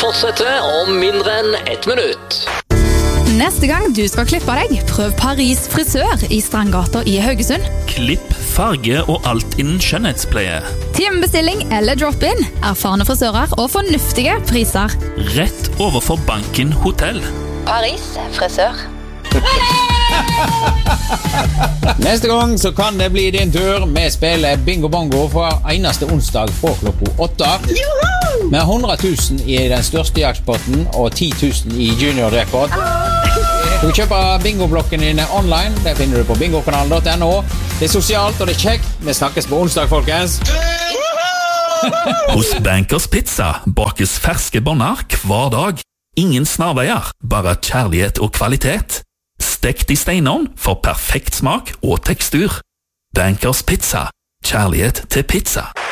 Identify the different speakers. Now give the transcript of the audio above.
Speaker 1: fortsetter om mindre enn 1 minutt.
Speaker 2: Neste gang du skal klippe deg, prøv Paris frisør i Strandgata i Haugesund.
Speaker 3: Klipp, farge og alt innen skjønnhetspleie.
Speaker 2: Timebestilling eller drop-in, erfarne frisører og fornuftige priser.
Speaker 3: Rett overfor Banken Hotell.
Speaker 2: Paris frisør.
Speaker 4: Neste gang så kan det bli din tur. Vi spiller Bingo Bongo for eneste onsdag fra klokka 8. Med 100 000 i den største jaktpotten og 10 000 i junior-jackpot. Du kan kjøpe bingoblokkene dine online. Det finner du på bingokanalen.no. Det er sosialt og det er kjekt. Vi snakkes på onsdag, folkens.
Speaker 3: Hos Bankers Pizza bakes ferske boller hver dag. Ingen snarveier, bare kjærlighet og kvalitet. Stekt i steinovn for perfekt smak og tekstur. Bankers Pizza. Kjærlighet til pizza.